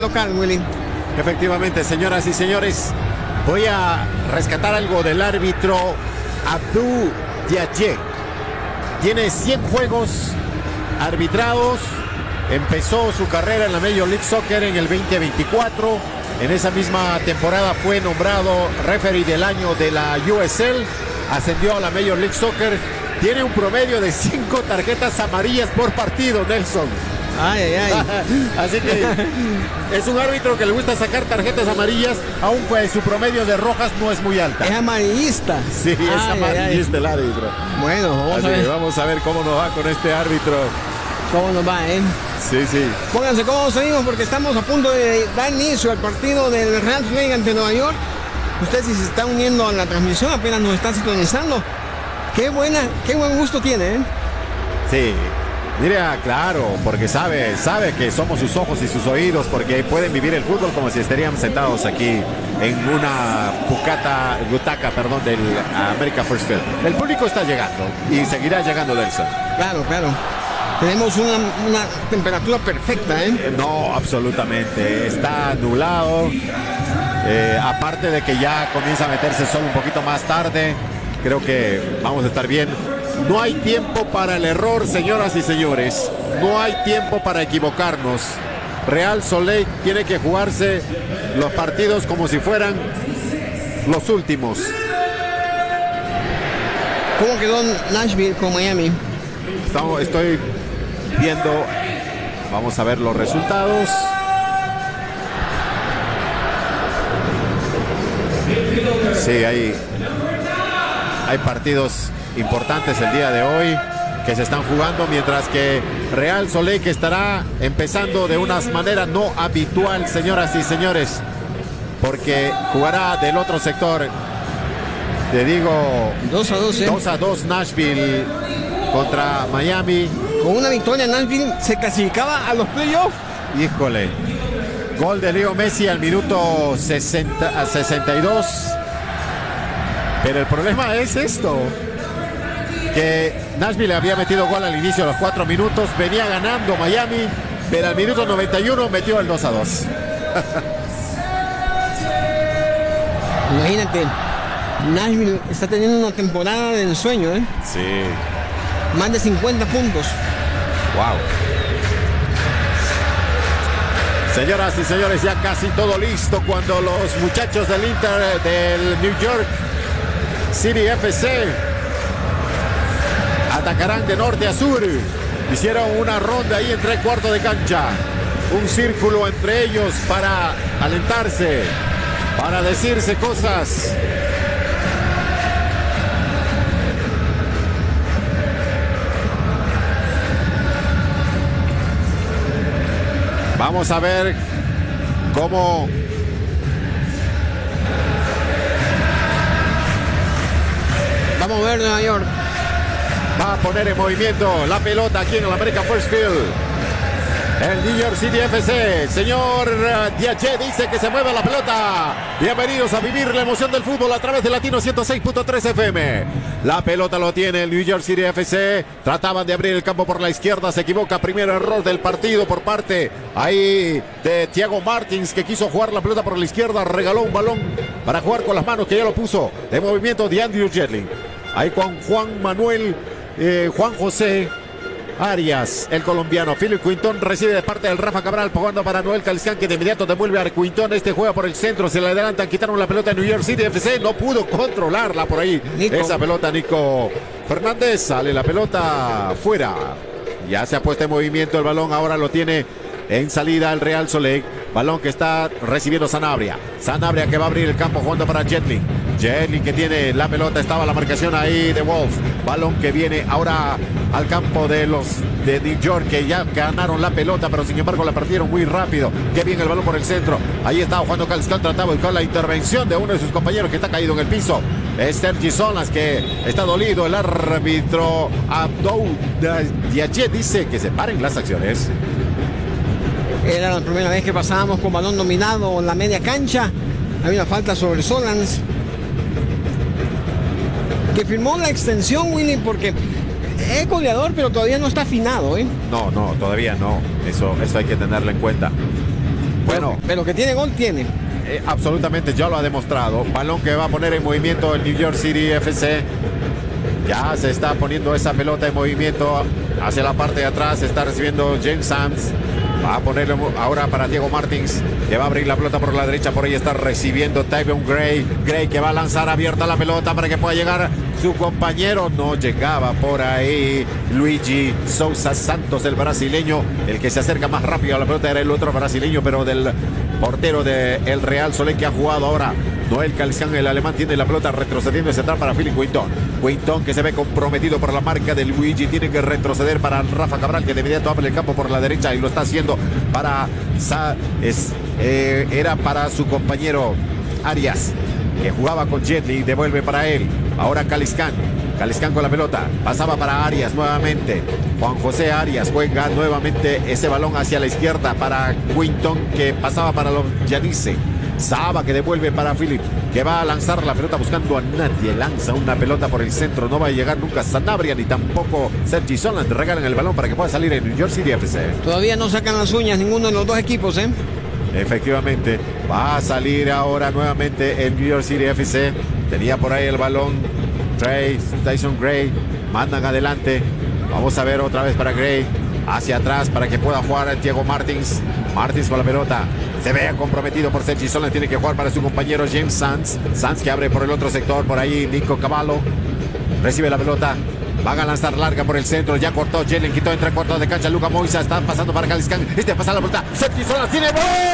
local, Willy. Efectivamente, señoras y señores, voy a rescatar algo del árbitro Abdou Diadje. Tiene 100 juegos arbitrados. Empezó su carrera en la Major League Soccer en el 2024. En esa misma temporada fue nombrado referee del año de la USL. Ascendió a la Major League Soccer. Tiene un promedio de 5 tarjetas amarillas por partido, Nelson. Ay, ay, ay. Así que es un árbitro que le gusta sacar tarjetas amarillas, aun pues su promedio de rojas no es muy alta. Es amarillista. Sí, es amarillista el árbitro. Bueno, vamos a ver cómo nos va con este árbitro. ¿Cómo nos va, Sí, sí. Pónganse cómo seguimos porque estamos a punto de dar inicio al partido del Real Salt ante Nueva York. Usted si se está uniendo a la transmisión, apenas nos está sintonizando. Qué buen gusto tiene, Sí. Mira, claro, porque sabe que somos sus ojos y sus oídos, porque pueden vivir el fútbol como si estarían sentados aquí en una butaca del America First Field. El público está llegando y seguirá llegando, Nelson. Claro, claro. Tenemos una temperatura perfecta, No, absolutamente. Está nublado. Aparte de que ya comienza a meterse el sol un poquito más tarde, creo que vamos a estar bien. No hay tiempo para el error, señoras y señores. No hay tiempo para equivocarnos. Real Salt Lake tiene que jugarse los partidos como si fueran los últimos. ¿Cómo quedó Nashville con Miami? Estoy viendo. Vamos a ver los resultados. Sí, hay partidos importantes el día de hoy que se están jugando, mientras que Real Salt Lake estará empezando de una manera no habitual, señoras y señores, porque jugará del otro sector. Te digo, 2-2 Nashville contra Miami. Con una victoria Nashville se clasificaba a los playoffs. Híjole, gol de Leo Messi al minuto 62. Pero el problema es esto, que Nashville había metido gol al inicio de los 4 minutos, venía ganando Miami, pero al minuto 91 metió el 2-2. Imagínate, Nashville está teniendo una temporada de ensueño, Sí. Más de 50 puntos. Wow. Señoras y señores, ya casi todo listo cuando los muchachos del Inter del New York City FC atacarán de norte a sur. Hicieron una ronda ahí en 3/4 de cancha. Un círculo entre ellos para alentarse, para decirse cosas. Vamos a ver cómo Vamos a ver Nueva York. va a poner en movimiento la pelota aquí en el America First Field. El New York City FC. Señor Diadje dice que se mueve la pelota. Bienvenidos a vivir la emoción del fútbol a través de Latino 106.3 FM. La pelota lo tiene el New York City FC. Trataban de abrir el campo por la izquierda. Se equivoca. Primer error del partido por parte ahí de Thiago Martins, que quiso jugar la pelota por la izquierda. Regaló un balón para jugar con las manos, que ya lo puso en movimiento de Andrew Jetling. Ahí con Juan José Arias, el colombiano. Philip Quinton recibe de parte del Rafa Cabral, jugando para Noel Caliscán, que de inmediato devuelve a Quinton. Este juega por el centro, se le adelantan, quitaron la pelota en New York City FC. No pudo controlarla por ahí. Esa pelota, Nico Fernández. Sale la pelota fuera. Ya se ha puesto en movimiento el balón. Ahora lo tiene en salida el Real Salt Lake. Balón que está recibiendo Sanabria. Sanabria que va a abrir el campo jugando para Jetling. Jetling que tiene la pelota. Estaba la marcación ahí de Wolf. Balón que viene ahora al campo de los de New York, que ya ganaron la pelota, pero sin embargo la perdieron muy rápido. Qué bien el balón por el centro. Ahí estaba jugando Calzcán, trataba de buscar la intervención de uno de sus compañeros que está caído en el piso. Es Sergi Solas, que está dolido. El árbitro Abdou Diadje dice que se paren las acciones. Era la primera vez que pasábamos con balón dominado en la media cancha. Hay una falta sobre Solans, que firmó la extensión, Willy, porque es goleador, pero todavía no está afinado, No, todavía no. Eso hay que tenerlo en cuenta. Bueno, pero que tiene gol, tiene. Absolutamente, ya lo ha demostrado. Balón que va a poner en movimiento el New York City FC. Ya se está poniendo esa pelota en movimiento hacia la parte de atrás. Está recibiendo James Sams. Va a ponerlo ahora para Diego Martins, que va a abrir la pelota por la derecha. Por ahí está recibiendo Tyvon Gray. Gray que va a lanzar abierta la pelota para que pueda llegar su compañero. No llegaba por ahí Luigi Sousa Santos, el brasileño. El que se acerca más rápido a la pelota era el otro brasileño, pero del portero del Real Soleil, que ha jugado ahora. Noel Calzán, el alemán, tiene la pelota retrocediendo hacia atrás para Philip Quinton. Quinton, que se ve comprometido por la marca de Luigi, tiene que retroceder para Rafa Cabral, que de inmediato abre el campo por la derecha y lo está haciendo para era para su compañero Arias, que jugaba con Jetli, devuelve para él. Ahora Caliscán con la pelota, pasaba para Arias nuevamente. Juan José Arias juega nuevamente ese balón hacia la izquierda para Quinton, que pasaba para los Yanice. Saba, que devuelve para Philip, que va a lanzar la pelota buscando a nadie. Lanza una pelota por el centro, no va a llegar nunca Sanabria ni tampoco Sergi Solans. Regalan el balón para que pueda salir el New York City FC. Todavía no sacan las uñas ninguno de los dos equipos, ¿eh? Efectivamente, va a salir ahora nuevamente el New York City FC. Tenía por ahí el balón Tyson Gray. Mandan adelante. Vamos a ver otra vez para Gray. Hacia atrás para que pueda jugar Diego Martins. Martins con la pelota. Se ve comprometido por Sergi Solans. Tiene que jugar para su compañero James Sanz. Sanz, que abre por el otro sector. Por ahí Nico Cavallo. Recibe la pelota. Van a lanzar larga por el centro. Ya cortó Jelen. Quitó entre cuartos de cancha. Luka Moisa está pasando para Caliscán. Pasa la pelota. Sergi Solans tiene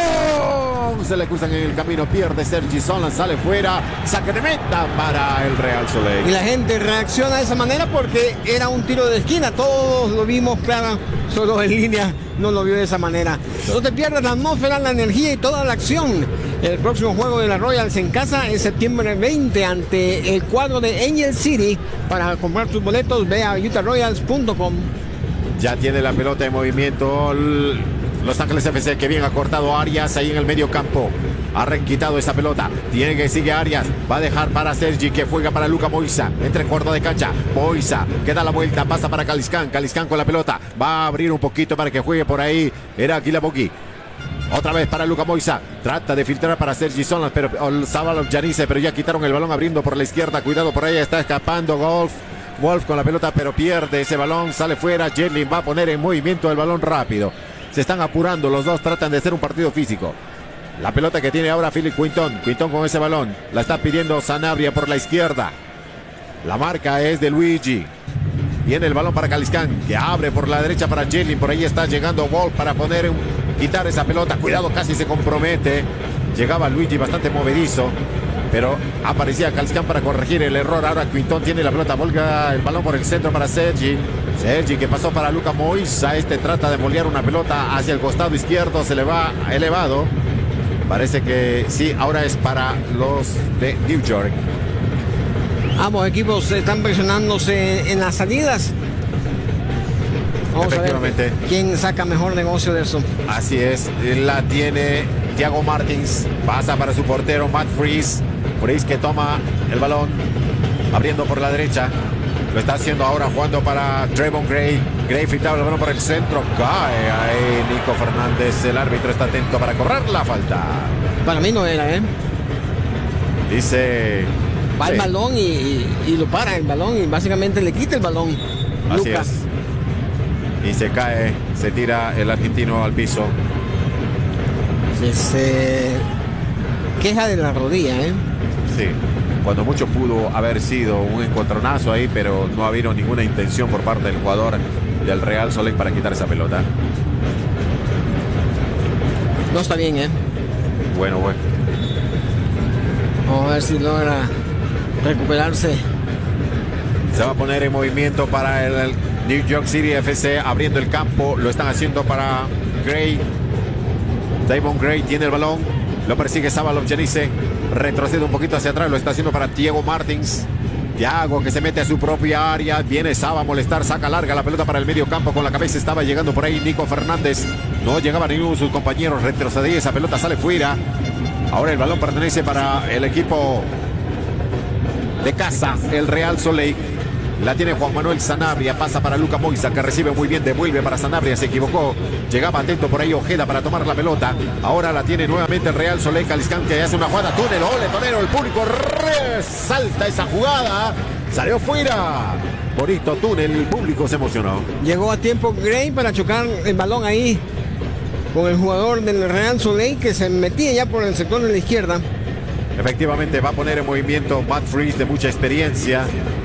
gol. Se le cruzan en el camino. Pierde Sergi Solans. Sale fuera. Saque de meta para el Real Soleil. Y la gente reacciona de esa manera porque era un tiro de esquina. Todos lo vimos claro. Solo en línea no lo vio de esa manera. No te pierdas la atmósfera, la energía y toda la acción. El próximo juego de la Royals en casa es septiembre 20 ante el cuadro de Angel City. Para comprar tus boletos, ve a utahroyals.com. Ya tiene la pelota en movimiento Los Ángeles FC, que bien ha cortado Arias ahí en el medio campo. Ha quitado esa pelota. Tiene que sigue Arias. Va a dejar para Sergi, que juega para Luka Moisa. Entre cuarto de cancha. Moisa que da la vuelta. Pasa para Caliscán. Caliscán con la pelota. Va a abrir un poquito para que juegue por ahí. Era Aguilaboqui. Otra vez para Luka Moisa. Trata de filtrar para Sergi Solans, pero Sábalo Yanice, pero ya quitaron el balón abriendo por la izquierda. Cuidado por ahí. Está escapando Wolf con la pelota, pero pierde ese balón. Sale fuera. Jedlin va a poner en movimiento el balón rápido. Se están apurando los dos. Tratan de hacer un partido físico. La pelota que tiene ahora Philip Quinton. Quinton con ese balón. La está pidiendo Sanabria por la izquierda. La marca es de Luigi. Viene el balón para Caliscán, que abre por la derecha para Jelin. Por ahí está llegando Wolf para quitar esa pelota. Cuidado, casi se compromete. Llegaba Luigi bastante movedizo, pero aparecía Caliscán para corregir el error. Ahora Quinton tiene la pelota. Volga el balón por el centro para Sergi. Sergi, que pasó para Luka Moisa. Trata de moldear una pelota hacia el costado izquierdo. Se le va elevado. Parece que sí, ahora es para los de New York. Ambos equipos están presionándose en las salidas. Vamos a ver quién saca mejor negocio de eso. Así es, la tiene Thiago Martins. Pasa para su portero Matt Freese. Freese, que toma el balón, abriendo por la derecha. Lo está haciendo ahora, jugando para Trevon Gray. Gray filtraba el balón por el centro. Cae ahí Nico Fernández. El árbitro está atento para cobrar la falta. Para mí no era, ¿eh? Dice... Va el balón y lo para el balón y básicamente le quita el balón. Así Lucas. Es. Y se cae, se tira el argentino al piso. Se queja de la rodilla, ¿eh? Sí. Cuando mucho pudo haber sido un encontronazo ahí, pero no ha habido ninguna intención por parte del jugador del Real Soleil para quitar esa pelota. No está bien, ¿eh? Bueno. Vamos a ver si logra recuperarse. Se va a poner en movimiento para el New York City FC, abriendo el campo. Lo están haciendo para Gray. Tyvon Gray tiene el balón. Lo persigue Sábalo Yanice. Retrocede un poquito hacia atrás. Lo está haciendo para Diego Martins. Thiago, que se mete a su propia área. Viene Saba a molestar. Saca larga la pelota para el medio campo. Con la cabeza estaba llegando por ahí Nico Fernández. No llegaba ninguno de sus compañeros. Retrocedía. Esa pelota sale fuera. Ahora el balón pertenece para el equipo de casa, el Real Soleil. La tiene Juan Manuel Sanabria. Pasa para Luca Moisa, que recibe muy bien. Devuelve para Sanabria. Se equivocó. Llegaba atento por ahí Ojeda para tomar la pelota. Ahora la tiene nuevamente el Real Soleil Caliscán, que hace una jugada. Túnel. Ole, Tonero. El público resalta esa jugada. Salió fuera. Bonito túnel. El público se emocionó. Llegó a tiempo Gray para chocar el balón ahí con el jugador del Real Soleil, que se metía ya por el sector de la izquierda. Efectivamente va a poner en movimiento Matt Freeze, de mucha experiencia.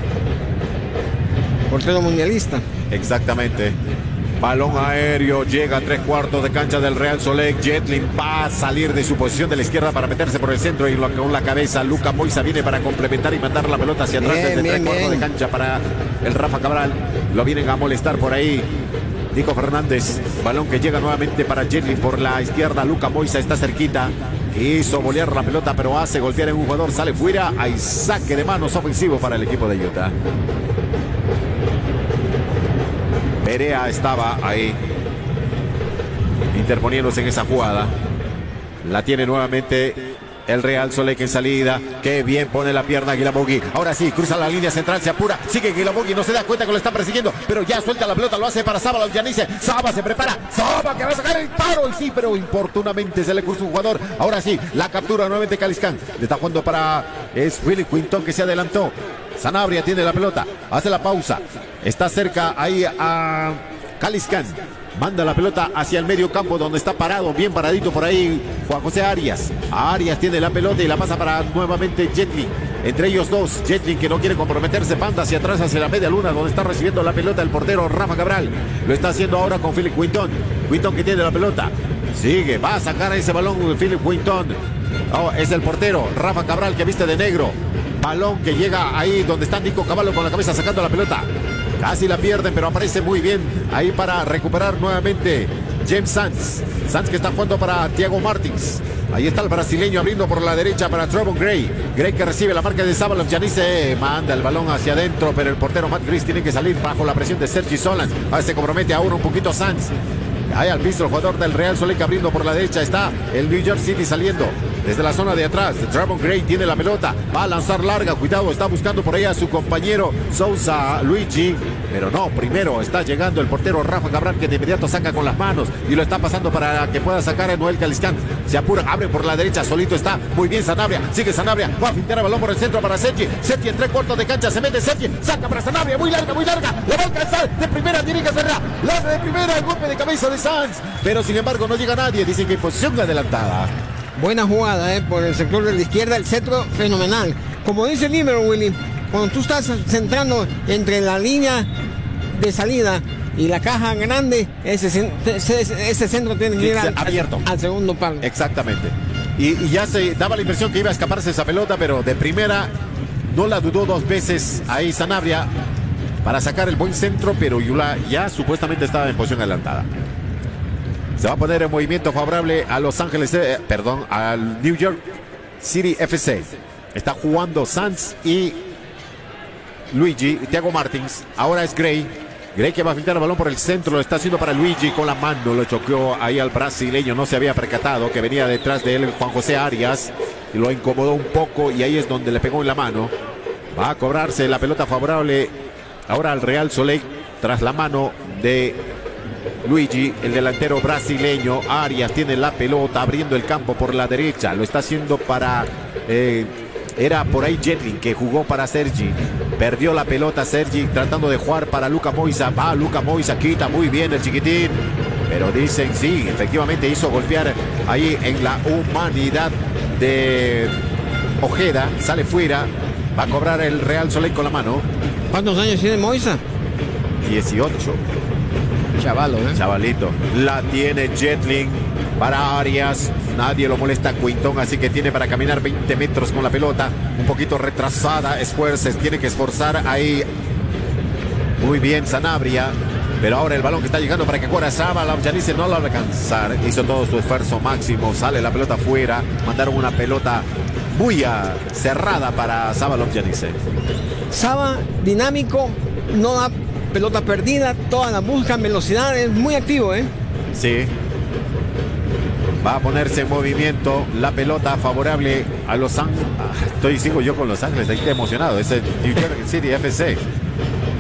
Portero mundialista. Exactamente. Balón aéreo, llega a 3/4 de cancha del Real Soleil. Jetlin va a salir de su posición de la izquierda para meterse por el centro y con la cabeza. Luca Moisa viene para complementar y mandar la pelota hacia atrás desde 3/4 de cancha para el Rafa Cabral. Lo vienen a molestar por ahí Nico Fernández. Balón que llega nuevamente para Jetlin por la izquierda. Luca Moisa está cerquita. Hizo bolear la pelota, pero hace golpear en un jugador. Sale fuera. Hay saque de manos ofensivo para el equipo de Utah. Perea estaba ahí interponiéndose en esa jugada. La tiene nuevamente el Real Soleil en salida. Qué bien pone la pierna Guilamogui. Ahora sí, cruza la línea central, se apura. Sigue Guilamogui, no se da cuenta que lo está persiguiendo, pero ya suelta la pelota, lo hace para Saba Lovjanice. Saba se prepara. Saba que va a sacar el paro. Y sí, pero importunamente se le cruza un jugador. Ahora sí, la captura nuevamente Caliscán. Le está jugando para... Es Willy Quinton que se adelantó. Sanabria tiene la pelota, hace la pausa. Está cerca ahí a Caliscán. Manda la pelota hacia el medio campo donde está parado, bien paradito por ahí Juan José Arias. Arias tiene la pelota y la pasa para nuevamente Jetlin. Entre ellos dos, Jetlin, que no quiere comprometerse, panda hacia atrás, hacia la media luna, donde está recibiendo la pelota el portero Rafa Cabral. Lo está haciendo ahora con Philip Quinton. Quinton que tiene la pelota. Sigue, va a sacar ese balón Philip Quinton. Oh, es el portero Rafa Cabral, que viste de negro. Balón que llega ahí donde está Nico Cavallo con la cabeza sacando la pelota. Casi la pierden, pero aparece muy bien ahí para recuperar nuevamente James Sanz. Sanz que está jugando para Thiago Martins. Ahí está el brasileño abriendo por la derecha para Trevon Gray. Gray que recibe la marca de Saba Lovjanice. Manda el balón hacia adentro, pero el portero Matt Gris tiene que salir bajo la presión de Sergi Solans. Ahora se compromete ahora un poquito Sanz. Ahí al piso el jugador del Real Soleil abriendo por la derecha. Está el New York City saliendo desde la zona de atrás. Trevon Gray tiene la pelota. Va a lanzar larga. Cuidado, está buscando por ahí a su compañero Sousa Luigi. Pero no, primero está llegando el portero Rafa Cabral, que de inmediato saca con las manos y lo está pasando para que pueda sacar a Noel Caliscán. Se apura, abre por la derecha, solito está. Muy bien Sanabria, sigue Sanabria. Va a fintar el balón por el centro para Sergi. Sergi en 3/4 de cancha, se mete Sergi. Saca para Sanabria, muy larga, muy larga. Le va a alcanzar de primera, dirige Serra. La de primera, el golpe de cabeza de Sanz. Pero sin embargo no llega nadie. Dicen que en posición adelantada. Buena jugada por el sector de la izquierda, el centro fenomenal. Como dice el libro, Willy, cuando tú estás centrando entre la línea de salida y la caja grande, ese centro tiene que ir abierto al segundo palo. Exactamente. Y ya se daba la impresión que iba a escaparse esa pelota, pero de primera no la dudó dos veces ahí Sanabria para sacar el buen centro, pero Yula ya supuestamente estaba en posición adelantada. Se va a poner en movimiento favorable a Los Ángeles, al New York City FC. Está jugando Sanz y Luigi, Thiago Martins. Ahora es Gray. Gray que va a filtrar el balón por el centro. Lo está haciendo para Luigi con la mano. Lo choqueó ahí al brasileño. No se había percatado que venía detrás de él Juan José Arias. Y lo incomodó un poco y ahí es donde le pegó en la mano. Va a cobrarse la pelota favorable ahora al Real Soleil tras la mano de Luigi, el delantero brasileño. Arias tiene la pelota abriendo el campo por la derecha. Lo está haciendo para... era por ahí Jetlin que jugó para Sergi. Perdió la pelota Sergi tratando de jugar para Luca Moisa. Va Luca Moisa, quita muy bien el chiquitín. Pero dicen sí, efectivamente hizo golpear ahí en la humanidad de Ojeda. Sale fuera. Va a cobrar el Real Soleil con la mano. ¿Cuántos años tiene Moisa? 18. Chavalo, Chavalito. La tiene Jetlin para Arias. Nadie lo molesta a Quinton, así que tiene para caminar 20 metros con la pelota. Un poquito retrasada. Tiene que esforzar ahí. Muy bien Sanabria. Pero ahora el balón que está llegando para que corra Saba Lovjanice no lo va a alcanzar. Hizo todo su esfuerzo máximo. Sale la pelota fuera. Mandaron una pelota muy cerrada para Saba Lovjanice. Saba dinámico, no da pelota perdida, toda la busca, velocidad, es muy activo, Sí. Va a ponerse en movimiento la pelota favorable a Los Ángeles. Sigo yo con Los Ángeles, ahí estoy emocionado. Es el New York City FC.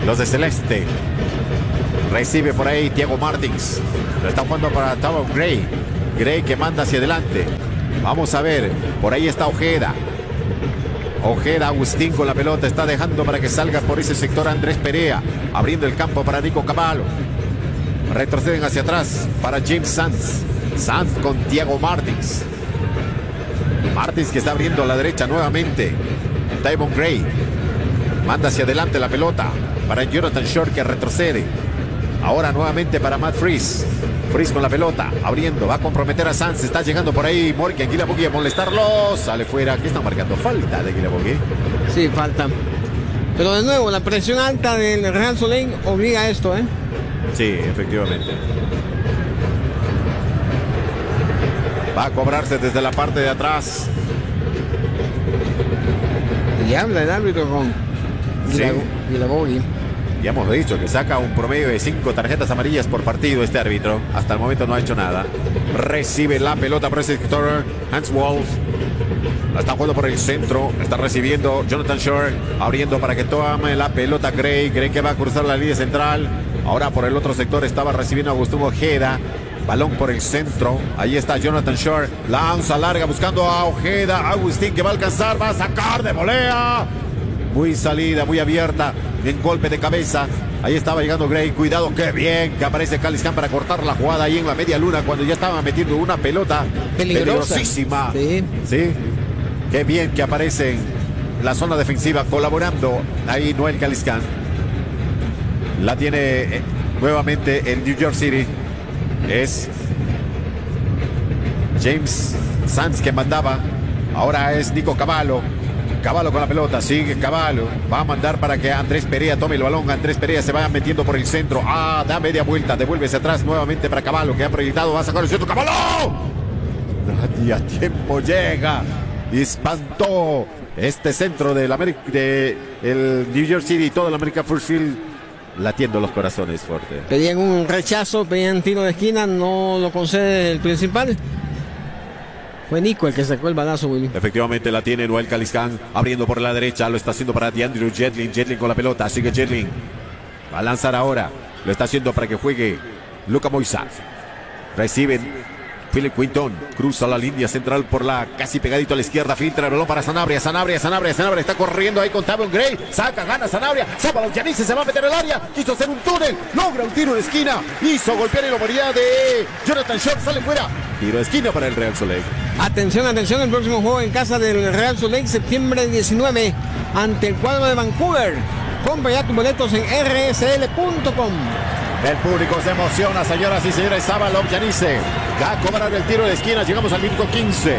los de Celeste. Recibe por ahí Thiago Martins. Lo está jugando para Tavon Gray. Gray que manda hacia adelante. Vamos a ver. Por ahí está Ojeda. Ojeda, Agustín con la pelota. Está dejando para que salga por ese sector Andrés Perea. Abriendo el campo para Nico Cavallo. Retroceden hacia atrás para James Sanz. Sanz con Thiago Martins. Martins que está abriendo a la derecha nuevamente. Tavon Gray. Manda hacia adelante la pelota para Jonathan Short que retrocede. Ahora nuevamente para Matt Freese. Freese con la pelota, abriendo, va a comprometer a Sanz. Está llegando por ahí Morgan Guilabogui a molestarlo. Sale fuera. Aquí están marcando falta de Guilabogui. Sí, falta. Pero de nuevo, la presión alta del Real Soleil obliga a esto, ¿eh? Sí, efectivamente. Va a cobrarse desde la parte de atrás. Y habla el árbitro con Guilabogui. Ya hemos dicho que saca un promedio de 5 tarjetas amarillas por partido este árbitro. Hasta el momento no ha hecho nada. Recibe la pelota por ese sector Hans Wolf. La está jugando por el centro. Está recibiendo Jonathan Shore. Abriendo para que tome la pelota Gray. Gray que va a cruzar la línea central. Ahora por el otro sector estaba recibiendo Agustín Ojeda. Balón por el centro. Ahí está Jonathan Shore. Lanza larga buscando a Ojeda. Agustín que va a alcanzar. Va a sacar de volea. Muy salida, muy abierta. En golpe de cabeza. Ahí estaba llegando Gray. Cuidado, qué bien que aparece Caliscan para cortar la jugada ahí en la media luna cuando ya estaba metiendo una pelota peligrosísima. Sí. Sí. Qué bien que aparece en la zona defensiva colaborando ahí Noel Caliscan. La tiene nuevamente el New York City. Es James Sanz que mandaba. Ahora es Nico Cavallo. Cavallo con la pelota, sigue Cavallo. Va a mandar para que Andrés Perea tome el balón. Andrés Perea se va metiendo por el centro. Da media vuelta, devuélvese atrás nuevamente para Cavallo, que ha proyectado, va a sacar el centro. ¡Cavallo! Nadie a tiempo llega. Y espantó este centro del el New York City y todo el American First Field. Latiendo los corazones fuerte. Pedían un rechazo, pedían tiro de esquina, no lo concede el principal. Fue Nico el que sacó el balazo, Willy. Efectivamente la tiene Noel Caliscan abriendo por la derecha. Lo está haciendo para DeAndre Jetlin. Jetlin con la pelota. Sigue Jetlin. Va a lanzar ahora. Lo está haciendo para que juegue Luka Moisa. Reciben Philip Quinton. Cruza la línea central por la casi pegadito a la izquierda. Filtra el balón para Sanabria. Sanabria está corriendo ahí con Tavon Gray. Saca, gana Sanabria. Sábalo Giannis se va a meter al área. Quiso hacer un túnel. Logra un tiro de esquina. Hizo golpear en la movilidad de Jonathan Short. Sale fuera. Tiro de esquina para el Real Soleil. Atención, atención, el próximo juego en casa del Real Soleil, septiembre 19, ante el cuadro de Vancouver. Compra ya tus boletos en rsl.com. El público se emociona, señoras y señores. Sábalo Giannis va a cobrar el tiro de esquina. Llegamos al minuto 15.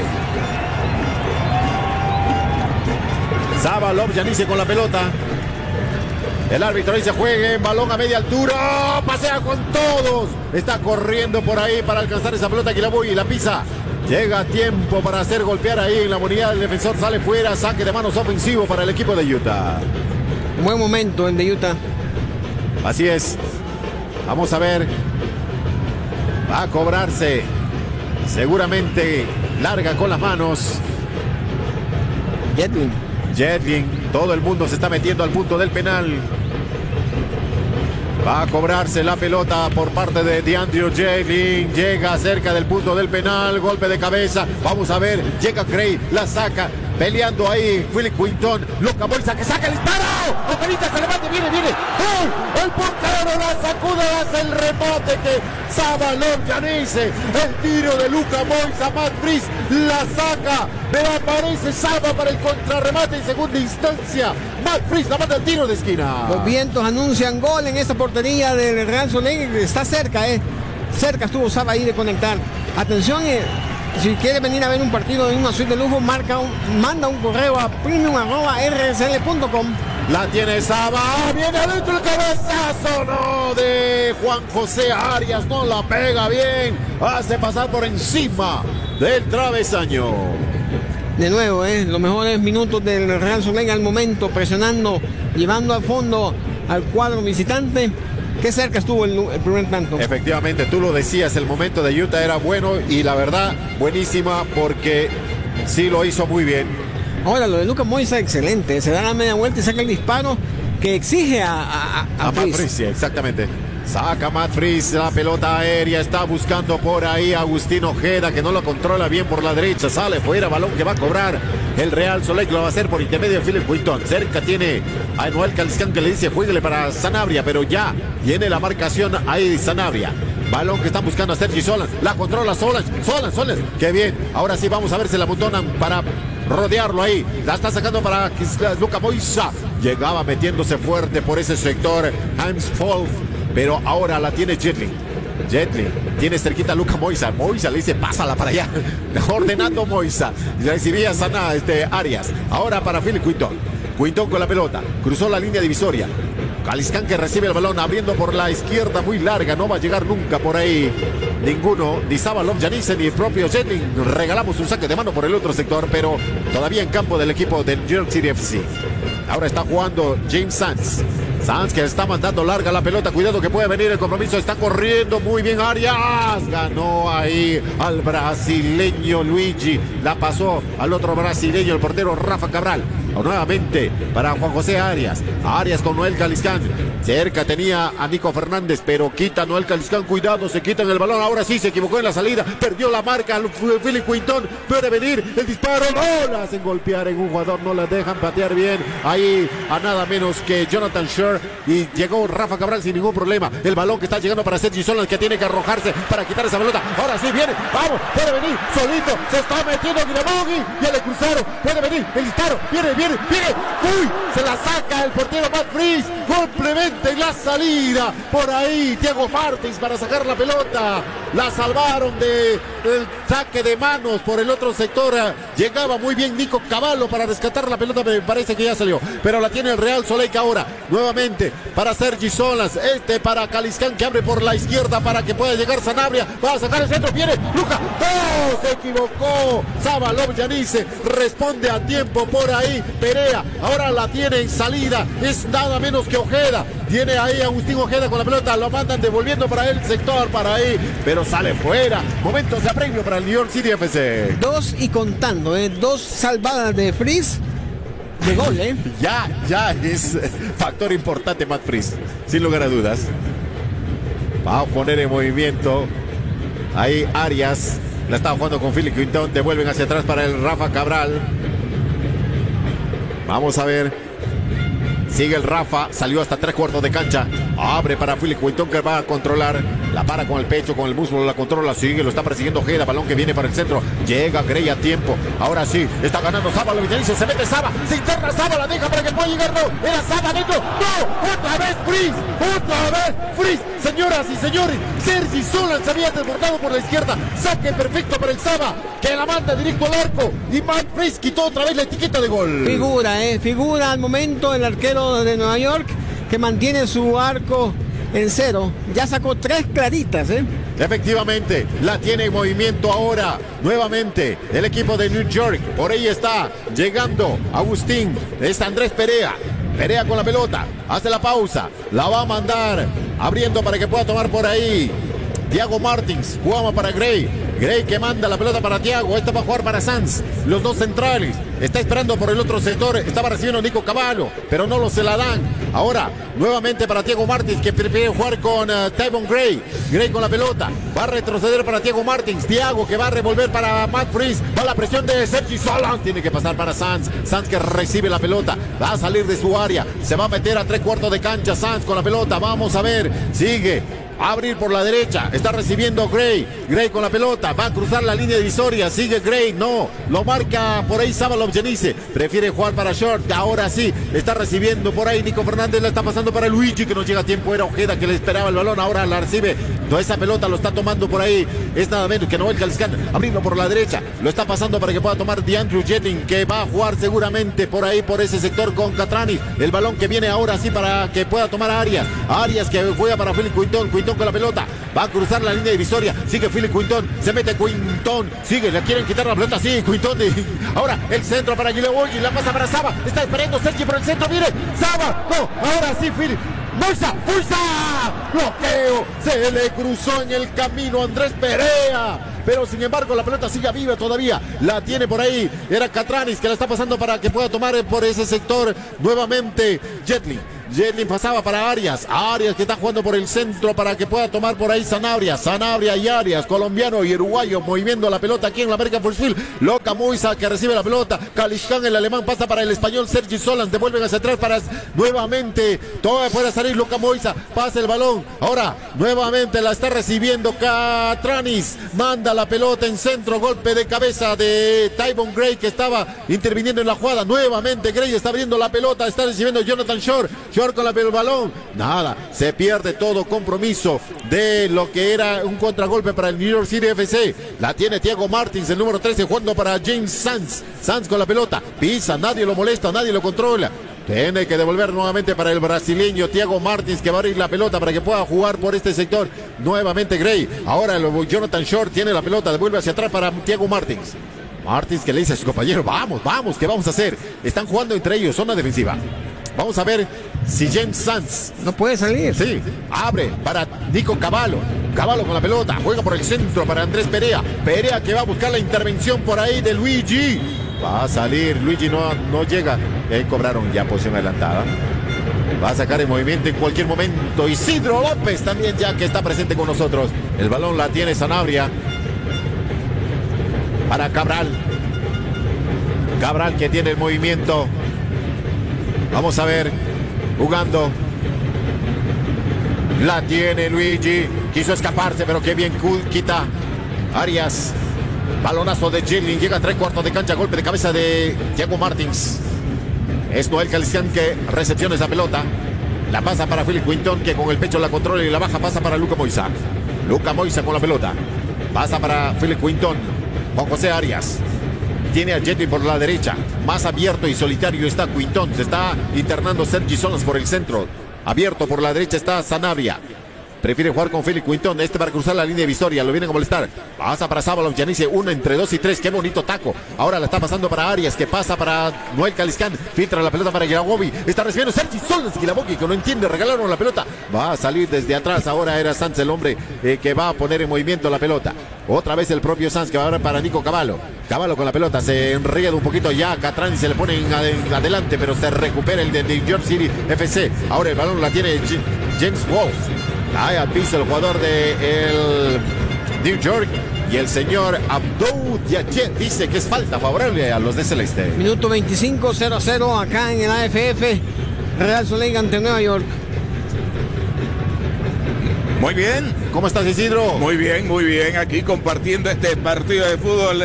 Sábalo Giannis con la pelota. El árbitro dice juegue, balón a media altura. Pasea con todos. Está corriendo por ahí para alcanzar esa pelota que la voy y la pisa. Llega a tiempo para hacer golpear ahí en la unidad. El defensor sale fuera. Saque de manos ofensivo para el equipo de Utah. Buen momento el de Utah. Así es. Vamos a ver. Va a cobrarse. Seguramente larga con las manos. Jetlin. Todo el mundo se está metiendo al punto del penal. Va a cobrarse la pelota por parte de DeAndre Jetlin. Llega cerca del punto del penal. Golpe de cabeza. Vamos a ver. Llega Gray. La saca. Peleando ahí. Philip Quinton. Luka Moisa que saca el disparo. Operita se levanta. Viene. ¡Oh! El portero la sacude. Hace el remate que Sábalo Giannis. El tiro de Luka Moisa. Matt Freese la saca. Pero aparece Saba para el contrarremate en segunda instancia. Matt Freese la manda el tiro de esquina. Los vientos anuncian gol en esta portería del Real Soleil. Está cerca, cerca estuvo Saba ahí de conectar. Atención, si quiere venir a ver un partido en una suite de lujo, manda un correo a premium@rsl.com. La tiene Saba, viene adentro el cabezazo, no, de Juan José Arias, no la pega bien, hace pasar por encima del travesaño. De nuevo, los mejores minutos del Real Soleil al momento, presionando, llevando al fondo al cuadro visitante. Qué cerca estuvo el primer tanto. Efectivamente, tú lo decías, el momento de Utah era bueno y la verdad, buenísima porque sí lo hizo muy bien. Ahora, lo de Luka Moisa, excelente. Se da la media vuelta y saca el disparo que exige a Matt Freese, sí, exactamente. Saca Matt Freese la pelota aérea, está buscando por ahí a Agustín Ojeda, que no lo controla bien por la derecha, sale fuera, balón que va a cobrar el Real Soleil, lo va a hacer por intermedio de Philip Quinton. Cerca tiene a Noel Caliscán, que le dice jueguele para Sanabria, pero ya tiene la marcación ahí Sanabria. Balón que están buscando a Sergi Solans, la controla Solans, qué bien, ahora sí vamos a ver si la amontonan para rodearlo ahí, la está sacando para Luka Moisa, llegaba metiéndose fuerte por ese sector Hans Wolf, pero ahora la tiene Jetling, tiene cerquita a Luka Moisa le dice pásala para allá, ordenando Moisa, recibía sana Arias, ahora para Philip Quinton con la pelota, cruzó la línea divisoria, Caliscán que recibe el balón abriendo por la izquierda muy larga, no va a llegar nunca por ahí ninguno, ni Sabalov Yanis ni el propio Jetling. Regalamos un saque de mano por el otro sector, pero todavía en campo del equipo del New York City FC. Ahora está jugando James Sanz que está mandando larga la pelota, cuidado que puede venir el compromiso, está corriendo muy bien Arias, ganó ahí al brasileño Luigi, la pasó al otro brasileño, el portero Rafa Cabral. Nuevamente para Juan José Arias con Noel Caliscán, cerca tenía a Nico Fernández, pero quita Noel Caliscán, cuidado, se quitan el balón, ahora sí se equivocó en la salida, perdió la marca Philip Quinton, puede venir el disparo, no la hacen golpear en un jugador, no la dejan patear bien, ahí a nada menos que Jonathan Sher, y llegó Rafa Cabral sin ningún problema, el balón que está llegando para Sergi Solans, que tiene que arrojarse para quitar esa pelota, ahora sí viene, vamos, puede venir, solito, se está metiendo Guinamogi, ya le cruzaron, puede venir, el disparo, viene, uy, se la saca el portero Matt Freese, complementa en la salida, por ahí Thiago Martins para sacar la pelota, la salvaron del saque de manos por el otro sector, llegaba muy bien Nico Cavallo para rescatar la pelota, me parece que ya salió, pero la tiene el Real Soleil ahora, nuevamente para Sergi Solans, para Caliscán que abre por la izquierda para que pueda llegar Sanabria, va a sacar el centro, viene Luka, ¡oh! Se equivocó, Sabalov Yanis responde a tiempo por ahí, Perea, ahora la tiene en salida, es nada menos que Ojeda, tiene ahí a Agustín Ojeda con la pelota, lo mandan devolviendo para el sector, para ahí, pero sale fuera, momentos de apremio para el New York City FC. 2 y contando, 2 salvadas de Freese, de gol, Ya es factor importante Matt Freese, sin lugar a dudas. Va a poner en movimiento ahí Arias, la estaba jugando con Philip Quinton, devuelven hacia atrás para el Rafa Cabral. Vamos a ver. Sigue el Rafa, salió hasta 3/4 de cancha. Abre para Philip Quinton que va a controlar. La para con el pecho, con el muslo, la controla, sigue, lo está persiguiendo Ojeda, balón que viene para el centro. Llega Grey a tiempo. Ahora sí, está ganando Saba, lo vitaliza, se mete Saba, se interna Saba, la deja para que pueda llegar. No, era Saba dentro. No, otra vez Freese. Señoras y señores, Sergi Solans se había desbordado por la izquierda. Saque perfecto para el Saba, que la manda directo al arco. Y Matt Freese quitó otra vez la etiqueta de gol. Figura al momento el arquero de Nueva York, que mantiene su arco en 0, ya sacó 3 claritas, Efectivamente, la tiene en movimiento ahora, nuevamente, el equipo de New York, por ahí está, llegando Agustín, es Andrés Perea con la pelota, hace la pausa, la va a mandar, abriendo para que pueda tomar por ahí, Thiago Martins, jugamos para Grey que manda la pelota para Thiago, esta va a jugar para Sanz, los dos centrales, está esperando por el otro sector, estaba recibiendo Nico Cavallo, pero no se la dan, ahora nuevamente para Thiago Martins que prefiere jugar con Tyvon Grey con la pelota, va a retroceder para Thiago Martins, Thiago que va a revolver para Matt Freese, va la presión de Sergi Solans, tiene que pasar para Sanz que recibe la pelota, va a salir de su área, se va a meter a 3/4 de cancha Sanz con la pelota, vamos a ver, sigue, a abrir por la derecha, está recibiendo Grey con la pelota, va a cruzar la línea divisoria, sigue Grey, no, lo marca por ahí Sabalov Yanis, prefiere jugar para Short, ahora sí, está recibiendo por ahí Nico Fernández, la está pasando para Luigi, que no llega a tiempo, era Ojeda que le esperaba el balón, ahora la recibe, no, esa pelota lo está tomando por ahí, es nada menos que Noel Caliscán, abriendo por la derecha, lo está pasando para que pueda tomar DeAndrew Jetling, que va a jugar seguramente por ahí, por ese sector con Catrani, el balón que viene ahora sí para que pueda tomar a Arias que juega para Philip Quinton con la pelota, va a cruzar la línea divisoria, sigue Philip Quinton, se mete Quinton, sigue, le quieren quitar la pelota, sí, Quinton, ahora el centro para Guilebolgi, la pasa para Saba, está esperando Sergi por el centro, viene Saba, no, ahora sí Philip, Moisa, bloqueo, se le cruzó en el camino Andrés Perea, pero sin embargo la pelota sigue viva todavía, la tiene por ahí, era Catranis que la está pasando para que pueda tomar por ese sector nuevamente Jetling Jedlin pasaba para Arias. Arias que está jugando por el centro para que pueda tomar por ahí Sanabria. Sanabria y Arias, colombiano y uruguayo, moviendo la pelota aquí en la American Force Field. Luka Moisa que recibe la pelota. Kalishkan, el alemán, pasa para el español Sergi Solans. Devuelven hacia atrás para nuevamente. Todavía puede salir Luka Moisa. Pasa el balón. Ahora nuevamente la está recibiendo Catranis. Manda la pelota en centro. Golpe de cabeza de Tyvon Gray que estaba interviniendo en la jugada. Nuevamente Gray está abriendo la pelota. Está recibiendo Jonathan Shore. Shore con el balón. Nada. Se pierde todo compromiso de lo que era un contragolpe para el New York City FC. La tiene Thiago Martins, el número 13, jugando para James Sands. Sands con la pelota. Pisa. Nadie lo molesta. Nadie lo controla. Tiene que devolver nuevamente para el brasileño Thiago Martins, que va a abrir la pelota para que pueda jugar por este sector. Nuevamente Gray. Ahora Jonathan Shore tiene la pelota. Devuelve hacia atrás para Thiago Martins. Martins que le dice a su compañero, vamos, ¿qué vamos a hacer? Están jugando entre ellos, zona defensiva. Vamos a ver si James Sands no puede salir. Sí, abre para Nico Cavallo. Cavallo con la pelota, juega por el centro para Andrés Perea. Perea que va a buscar la intervención por ahí de Luigi. Va a salir, Luigi no llega. Y ahí cobraron ya posición adelantada. Va a sacar el movimiento en cualquier momento. Isidro López también ya que está presente con nosotros. El balón la tiene Sanabria. Para Cabral. Cabral que tiene el movimiento. Vamos a ver. Jugando. La tiene Luigi. Quiso escaparse, pero qué bien quita Arias. Balonazo de Jedlin. Llega a 3/4 de cancha. Golpe de cabeza de Thiago Martins. Es Noel Kalishkan que recepciona esa pelota. La pasa para Philip Quinton, que con el pecho la controla y la baja. Pasa para Luka Moisa. Luka Moisa con la pelota. Pasa para Philip Quinton. Juan José Arias. Tiene a Jedlin por la derecha. Más abierto y solitario está Quinton. Se está internando Sergi Solans por el centro. Abierto por la derecha está Sanabria. Prefiere jugar con Philip Quinton. Este para cruzar la línea divisoria. Lo vienen a molestar. Pasa para Sábalov Yanice. 1 entre 2 y 3. Qué bonito taco. Ahora la está pasando para Arias. Que pasa para Noel Kalishkan. Filtra la pelota para Gilabovi. Está recibiendo Sergi Solans. Gilabovi que no entiende. Regalaron la pelota. Va a salir desde atrás. Ahora era Sanz el hombre que va a poner en movimiento la pelota. Otra vez el propio Sanz que va a dar para Nico Cavallo. Cavallo con la pelota. Se enrieda un poquito ya. Catrani se le pone adelante. Pero se recupera el de New York City FC. Ahora el balón la tiene James Wolf. Cae al piso el jugador de el New York. Y el señor Abdou Diachet dice que es falta favorable a los de Celeste. Minuto 25, 0-0 acá en el AFF. Real Salt Lake ante Nueva York. Muy bien. ¿Cómo estás, Isidro? Muy bien. Aquí compartiendo este partido de fútbol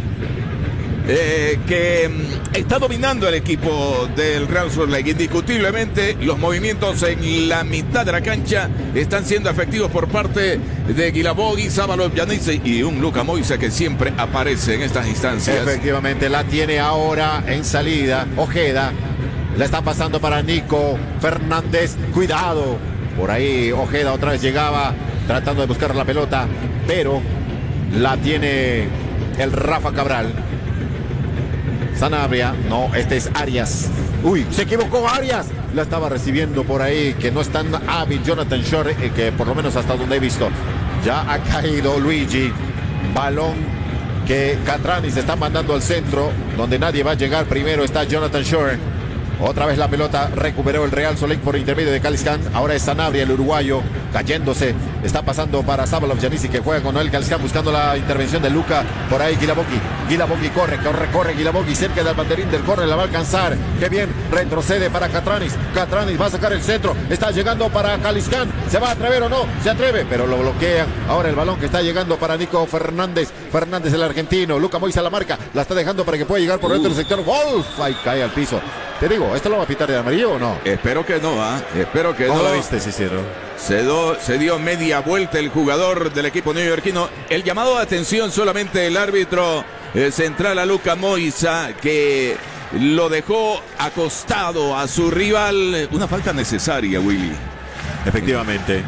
que está dominando el equipo del Real Salt Lake. Indiscutiblemente los movimientos en la mitad de la cancha están siendo efectivos por parte de Guilabogi, Sábalov Yanice y un Luka Moisa que siempre aparece en estas instancias. Efectivamente, la tiene ahora en salida Ojeda. La está pasando para Nico Fernández. Cuidado. Por ahí Ojeda otra vez llegaba tratando de buscar la pelota, pero la tiene el Rafa Cabral. Sanabria, no, este es Arias. Uy, se equivocó Arias. La estaba recibiendo por ahí, que no es tan hábil Jonathan Shore, que por lo menos hasta donde he visto. Ya ha caído Luigi. Balón que Catrani se está mandando al centro, donde nadie va a llegar. Primero está Jonathan Shore. Otra vez la pelota, recuperó el Real Salt Lake por intermedio de Kalishkan. Ahora es Sanabria, el uruguayo, cayéndose. Está pasando para Sábalov Yanice, que juega con Noel Kalishkan, buscando la intervención de Luka. Por ahí Guilabogi. Guilabogi corre Guilabogi cerca del banderín del córner, la va a alcanzar. Qué bien, retrocede para Catranis. Catranis va a sacar el centro. Está llegando para Kalishkan. ¿Se va a atrever o no? Se atreve, pero lo bloquean. Ahora el balón que está llegando para Nico Fernández. Fernández, el argentino. Luka Moisa la marca. La está dejando para que pueda llegar por dentro del sector. Wolf. Ahí cae al piso. Te digo, ¿esto lo va a pitar de amarillo o no? Espero que no, espero que no. ¿Cómo lo viste, Cicero? Se dio media vuelta el jugador del equipo neoyorquino. El llamado de atención solamente el árbitro central a Luka Moisa, que lo dejó acostado a su rival. Una falta necesaria, Willy. Efectivamente.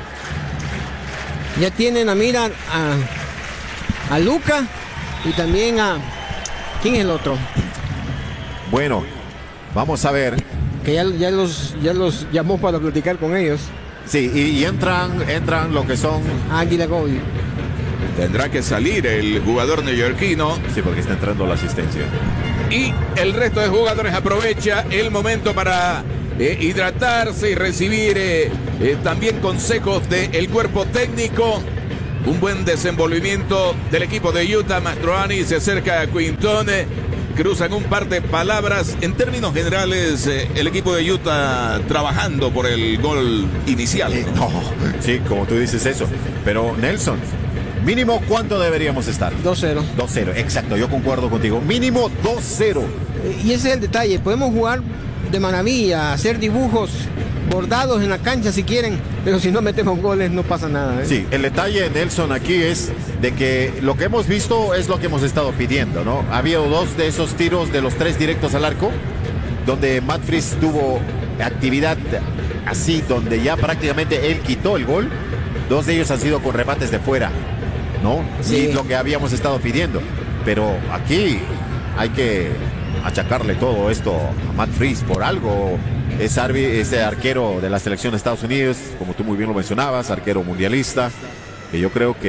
Ya tienen a mirar a Luka y también a... ¿Quién es el otro? Bueno, vamos a ver. Que ya los llamó para platicar con ellos. Sí, y entran lo que son... Guilabogi. Tendrá que salir el jugador neoyorquino. Sí, porque está entrando la asistencia. Y el resto de jugadores aprovecha el momento para hidratarse y recibir también consejos del cuerpo técnico. Un buen desenvolvimiento del equipo de Utah. Mastroianni se acerca a Quinton. Cruzan un par de palabras. En términos generales, el equipo de Utah trabajando por el gol inicial. No, sí, como tú dices eso. Pero Nelson, mínimo, ¿cuánto deberíamos estar? 2-0. 2-0, exacto, yo concuerdo contigo. Mínimo 2-0. Y ese es el detalle. Podemos jugar de maravilla, hacer dibujos bordados en la cancha si quieren, pero si no metemos goles no pasa nada, ¿eh? Sí, el detalle, Nelson, aquí es de que lo que hemos visto es lo que hemos estado pidiendo, ¿no? Ha habido 2 de esos tiros de los 3 directos al arco, donde Matt Freese tuvo actividad así, donde ya prácticamente él quitó el gol. 2 de ellos han sido con remates de fuera, ¿no? Sí, lo que habíamos estado pidiendo. Pero aquí hay que achacarle todo esto a Matt Freese por algo. Ese arquero de la selección de Estados Unidos, como tú muy bien lo mencionabas, arquero mundialista, que yo creo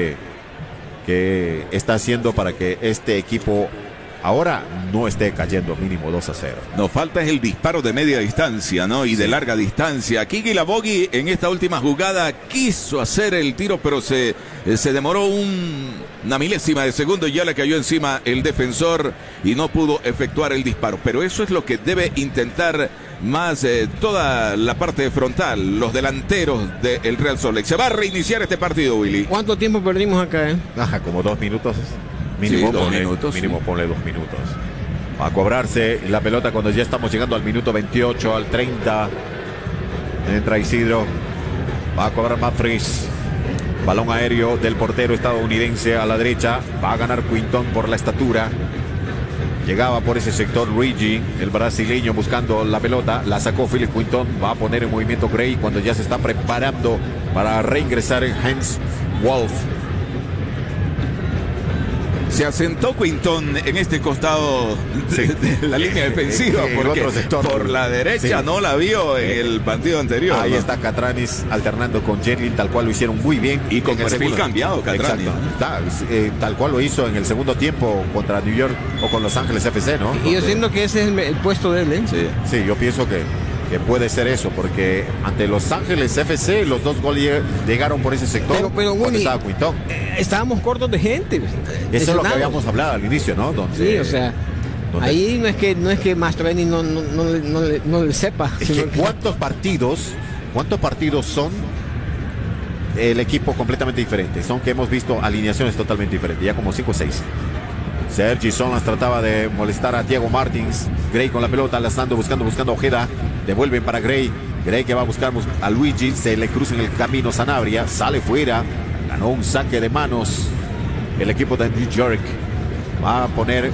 que está haciendo para que este equipo ahora no esté cayendo mínimo 2-0. Nos falta es el disparo de media distancia, ¿no? Y de larga distancia. Kiki Labogui en esta última jugada quiso hacer el tiro, pero se demoró una milésima de segundo y ya le cayó encima el defensor y no pudo efectuar el disparo. Pero eso es lo que debe intentar más toda la parte frontal, los delanteros del Real Salt Lake. Se va a reiniciar este partido, Willy. ¿Cuánto tiempo perdimos acá, Ajá, como 2 minutos. Mínimo, sí, 2 minutos. Mínimo, ponle 2 minutos. Va a cobrarse la pelota cuando ya estamos llegando al minuto 28, al 30. Entra Isidro. Va a cobrar Matt Freese. Balón aéreo del portero estadounidense a la derecha. Va a ganar Quinton por la estatura. Llegaba por ese sector Luigi, el brasileño, buscando la pelota. La sacó Philip Quinton. Va a poner en movimiento Gray cuando ya se está preparando para reingresar en Hans Wolf. Se asentó Quinton en este costado de la línea defensiva, porque otro sector, por la derecha no la vio en el partido anterior. Ahí ¿no? está Catranis alternando con Jenlin, tal cual lo hicieron muy bien. Y con en el perfil segundo cambiado, Catranis. Exacto. Tal cual lo hizo en el segundo tiempo contra New York o con Los Ángeles FC, ¿no? Y yo siento que ese es el puesto de él, ¿eh? Sí, yo pienso que puede ser eso, porque ante Los Ángeles FC los 2 goles llegaron por ese sector. Pero Willy, estaba Quinton. Estábamos cortos de gente. Eso es lo que habíamos hablado al inicio, ¿no? Sí, o sea, ahí no es que Mastroianni no le sepa. Es que ¿cuántos partidos son el equipo completamente diferente? Son que hemos visto alineaciones totalmente diferentes, ya como 5 o 6. Sergi Solas trataba de molestar a Thiago Martins. Gray con la pelota, lanzando, buscando a Ojeda. Devuelven para Gray. Gray que va a buscar a Luigi. Se le cruza en el camino Sanabria. Sale fuera. Ganó un saque de manos el equipo de New York. Va a poner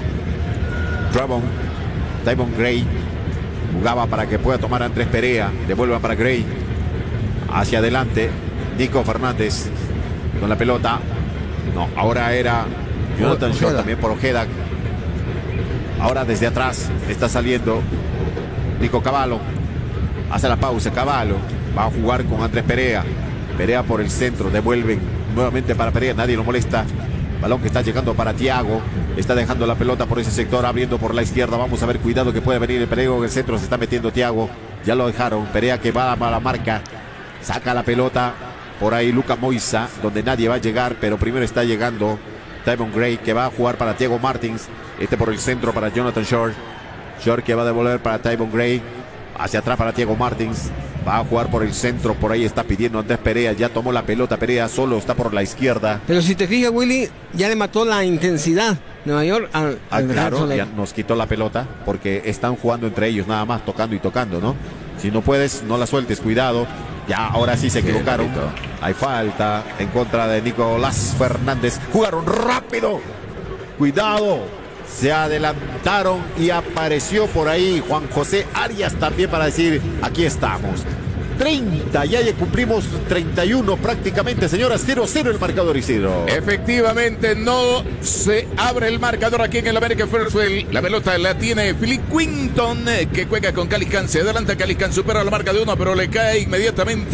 Tyvon Gray. Jugaba para que pueda tomar a Andrés Perea. Devuelvan para Gray. Hacia adelante. Nico Fernández con la pelota. No, ahora era Jonathan Short también por Ojeda. Ahora desde atrás está saliendo Nico Cavallo. Hace la pausa Cavallo. Va a jugar con Andrés Perea. Perea por el centro. Devuelven nuevamente para Perea. Nadie lo molesta. Balón que está llegando para Thiago. Está dejando la pelota por ese sector. Abriendo por la izquierda. Vamos a ver, cuidado que puede venir el Perea. En el centro se está metiendo Thiago. Ya lo dejaron. Perea que va a la marca. Saca la pelota. Por ahí Luca Moisa. Donde nadie va a llegar. Pero primero está llegando Tyvon Gray, que va a jugar para Thiago Martins. Por el centro para Jonathan Short. Short que va a devolver para Tyvon Gray. Hacia atrás para Thiago Martins. Va a jugar por el centro. Por ahí está pidiendo Andrés Perea. Ya tomó la pelota. Perea solo está por la izquierda. Pero si te fijas, Willy, ya le mató la intensidad Nueva York al claro, ya nos quitó la pelota. Porque están jugando entre ellos nada más. Tocando y tocando, ¿no? Si no puedes, no la sueltes. Cuidado. Ya, ahora sí se equivocaron. Hay falta en contra de Nicolás Fernández. Jugaron rápido. Cuidado. Se adelantaron y apareció por ahí Juan José Arias también para decir, aquí estamos. 30, ya cumplimos 31 prácticamente, señoras. 0-0 el marcador, Isidro. Efectivamente, no se abre el marcador aquí en el American First. La pelota la tiene Philip Quinton, que juega con Caliscan. Se adelanta Caliscan, supera la marca de 1, pero le cae inmediatamente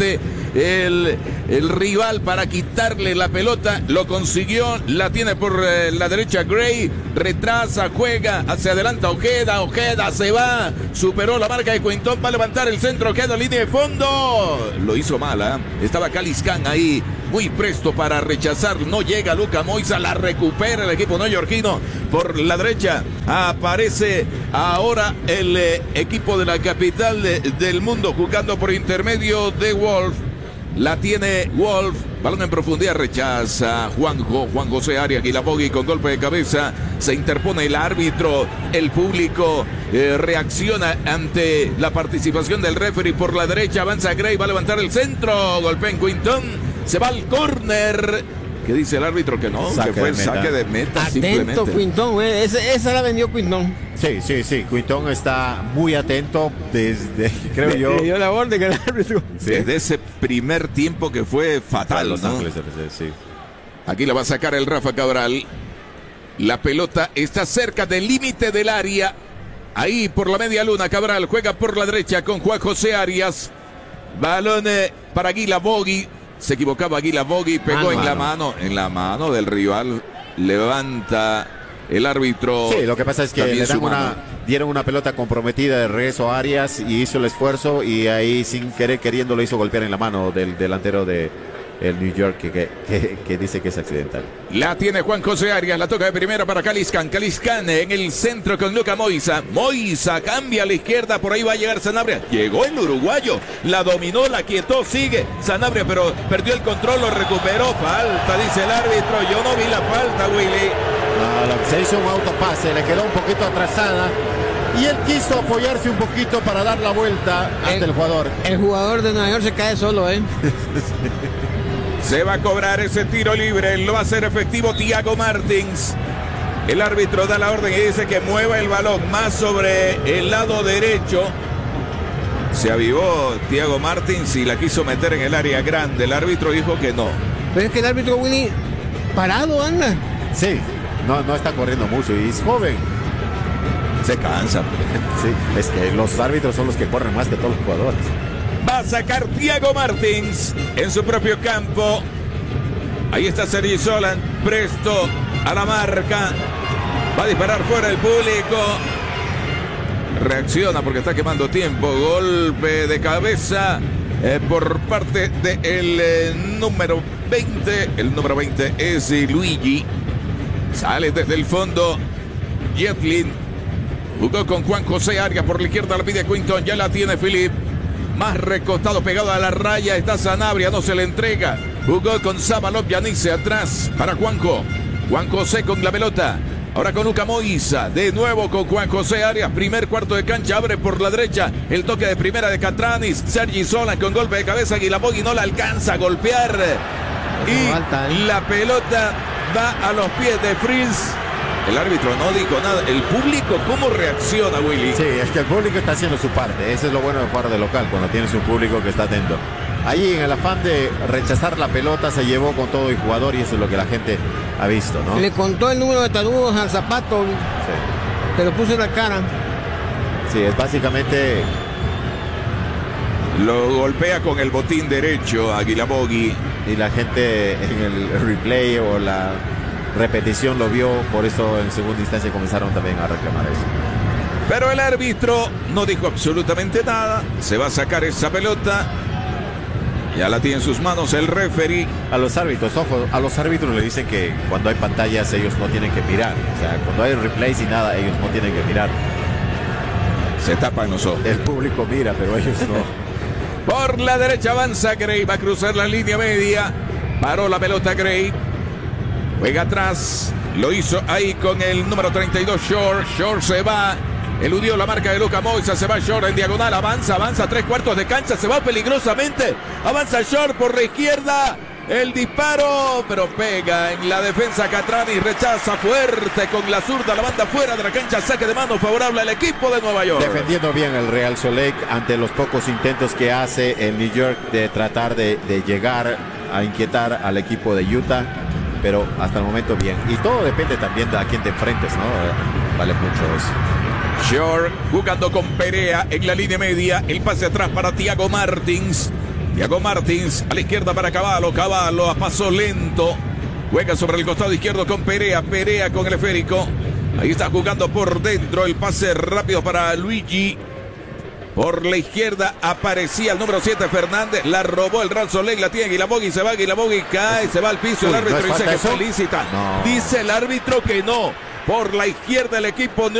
el rival para quitarle la pelota. Lo consiguió, la tiene por la derecha Gray, retrasa, juega, hacia adelante Ojeda, Ojeda se va, superó la marca de Quintón, va a levantar el centro, Ojeda, línea de fondo. Lo hizo mal, ¿eh? Estaba Caliscán ahí, muy presto para rechazar, no llega Luka Moisa, la recupera el equipo neoyorquino por la derecha. Aparece ahora el equipo de la capital del mundo jugando por intermedio de Wolf. La tiene Wolf, balón en profundidad, rechaza Juan José Arias Guilapogui con golpe de cabeza, se interpone el árbitro, el público reacciona ante la participación del referee por la derecha, avanza Gray, va a levantar el centro, golpea en Quintón, se va al córner. ¿Qué dice el árbitro? Que no, que fue el saque de meta. Atento Quintón, esa la vendió Quintón. Sí, Quintón está muy atento desde, creo yo. Le dio la orden que el árbitro. Desde ese primer tiempo que fue fatal, Los ¿no? Ángeles FC, sí. Aquí la va a sacar el Rafa Cabral. La pelota está cerca del límite del área. Ahí por la media luna, Cabral juega por la derecha con Juan José Arias. Balón para Guilapogui. Se equivocaba Guilapogui, pegó en la mano del rival. Levanta el árbitro. Sí, lo que pasa es que le dieron una pelota comprometida de regreso a Arias y hizo el esfuerzo y ahí sin querer queriendo lo hizo golpear en la mano del delantero de el New York que dice que es accidental. La tiene Juan José Arias, la toca de primera para Caliscán. Caliscán en el centro con Luka Moisa. Moisa cambia a la izquierda, por ahí va a llegar Sanabria. Llegó el uruguayo, la dominó, la quietó, sigue Sanabria, pero perdió el control, lo recuperó. Falta, dice el árbitro. Yo no vi la falta, Willy. Se hizo un autopase, le quedó un poquito atrasada y él quiso apoyarse un poquito para dar la vuelta ante el jugador. El jugador de Nueva York se cae solo, Se va a cobrar ese tiro libre, lo va a hacer efectivo Thiago Martins. El árbitro da la orden y dice que mueva el balón más sobre el lado derecho. Se avivó Thiago Martins y la quiso meter en el área grande. El árbitro dijo que no. Pero es que el árbitro, Willy, parado anda. Sí, no está corriendo mucho y es joven. Se cansa. Sí, es que los árbitros son los que corren más que todos los jugadores. Va a sacar Thiago Martins en su propio campo. Ahí está Sergi Solan, presto a la marca. Va a disparar fuera el público. Reacciona porque está quemando tiempo. Golpe de cabeza por parte del número 20. El número 20 es Luigi. Sale desde el fondo Jetlin. Jugó con Juan José Arias por la izquierda, la pide Quintón. Ya la tiene Philip. Más recostado, pegado a la raya, está Sanabria, no se le entrega. Jugó con Zabalov, Yanice atrás para Juanjo. Juan José con la pelota. Ahora con Luka Moisa, de nuevo con Juan José Arias. Primer cuarto de cancha, abre por la derecha. El toque de primera de Catranis. Sergi Solan con golpe de cabeza. Guilapogui no la alcanza a golpear. Y la pelota va a los pies de Fritz. El árbitro no dijo nada. El público, ¿cómo reacciona, Willy? Sí, es que el público está haciendo su parte. Eso es lo bueno de jugar de local, cuando tienes un público que está atento. Allí en el afán de rechazar la pelota se llevó con todo el jugador y eso es lo que la gente ha visto, ¿no? Le contó el número de taludos al zapato. Sí. Se lo puso en la cara. Sí, es básicamente... Lo golpea con el botín derecho a Guilapogui. Y la gente en el replay o la repetición lo vio, por eso en segunda instancia comenzaron también a reclamar eso. Pero el árbitro no dijo absolutamente nada. Se va a sacar esa pelota. Ya la tiene en sus manos el referee. A los árbitros, ojo, a los árbitros le dicen que cuando hay pantallas ellos no tienen que mirar. O sea, cuando hay replays y nada, ellos no tienen que mirar. Se tapan los ojos. El público mira, pero ellos no. Por la derecha avanza Gray, va a cruzar la línea media. Paró la pelota Gray. Juega atrás, lo hizo ahí con el número 32 Shore. Shore se va, eludió la marca de Luka Moisa, se va Shore en diagonal, avanza, tres cuartos de cancha, se va peligrosamente, avanza Shore por la izquierda, el disparo, pero pega en la defensa Catrani, rechaza fuerte con la zurda, la banda fuera de la cancha, saque de mano favorable al equipo de Nueva York. Defendiendo bien el Real Salt Lake ante los pocos intentos que hace el New York de tratar de llegar a inquietar al equipo de Utah. Pero hasta el momento bien. Y todo depende también de a quién te enfrentes, ¿no? Vale mucho eso. Shore jugando con Perea en la línea media. El pase atrás para Thiago Martins. Thiago Martins a la izquierda para Cavallo. Cavallo a paso lento. Juega sobre el costado izquierdo con Perea. Perea con el esférico. Ahí está jugando por dentro. El pase rápido para Luigi. Por la izquierda aparecía el número 7 Fernández. La robó el Real Salt Lake. La tiene Guilamogui. Se va Guilamogui. Cae. Se va al piso. El árbitro dice que felicita. Dice el árbitro que no. Por la izquierda el equipo